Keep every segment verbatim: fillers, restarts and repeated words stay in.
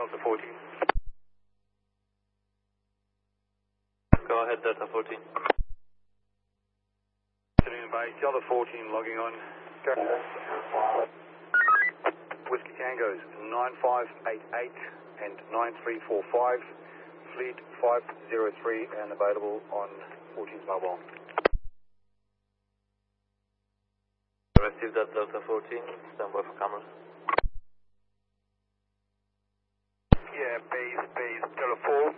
Delta fourteen. Go ahead, Delta fourteen. Afternoon base, Delta fourteen logging on. Whiskey Tangos nine five eight eight and nine three four five, fleet five zero three and available on fourteen's mobile. Receive that, Delta fourteen, stand by for cameras. Yeah, base, base, Delta four.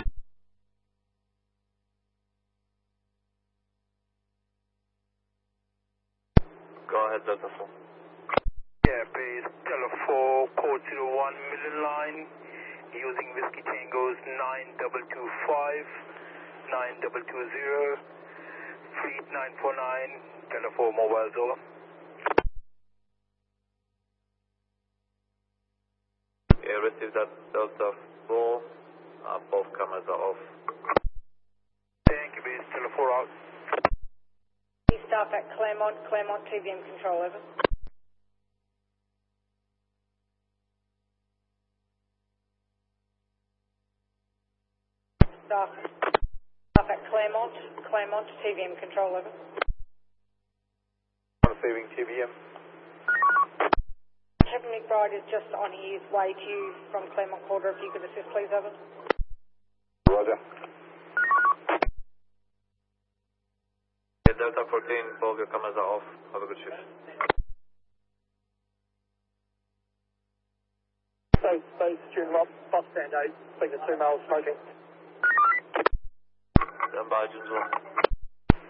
Go ahead, Delta four. Yeah, base, Delta four, code zero one, middle line, using Whiskey Tangos nine two two five, nine two two zero, fleet nine four nine, Delta four mobile, over. Yeah, receive that, Delta four, uh, both cameras are off. Thank you, base, Delta four out. Staff at Claremont, Claremont T V M control, over. Staff, staff at Claremont, Claremont T V M control, over. Receiving T V M. Captain McBride is just on his way to you from Claremont Quarter. If you could assist, please, over. Roger. Yeah, Delta fourteen, both your cameras are off. Have a good shift. Base, base, student up, bus stand eight, speaking to two males smoking. Stand by, June one.